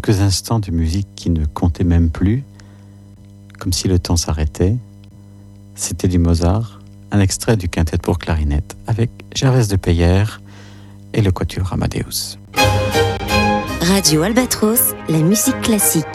quelques instants de musique qui ne comptaient même plus, comme si le temps s'arrêtait. C'était du Mozart, un extrait du quintet pour clarinette avec Gervaise de Peyer et le quatuor Amadeus. Radio Albatros, la musique classique.